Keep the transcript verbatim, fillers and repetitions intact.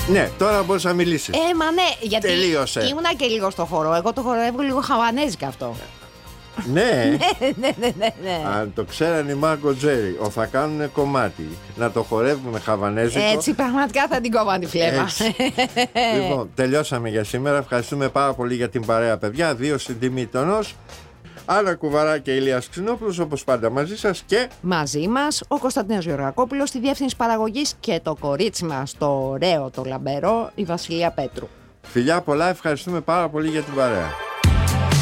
Ναι, τώρα μπορείς να μιλήσεις. Ε, μα ναι, γιατί τελείωσε. Ήμουνα και λίγο στο χορό. Εγώ το χορεύω λίγο χαβανέζικα αυτό. Ναι. ναι, ναι, ναι, ναι. Αν το ξέραν οι Μάρκο Τζέρι, ο θα κάνουν κομμάτι να το χορεύουμε χαβανέζικο. Έτσι, πραγματικά θα την κόβαν τη φλέβα. Λοιπόν, τελειώσαμε για σήμερα. Ευχαριστούμε πάρα πολύ για την παρέα, παιδιά. Δύο στην τιμή τονός. Άννα Κουβαρά και Ηλίας Ξινόπουλος, όπως πάντα μαζί σας, και μαζί μας ο Κωνσταντίνος Γεωργακόπουλος στη διεύθυνση παραγωγής και το κορίτσι μας, το ωραίο, το λαμπερό, η Βασιλεία Πέτρου. Φιλιά πολλά, ευχαριστούμε πάρα πολύ για την παρέα.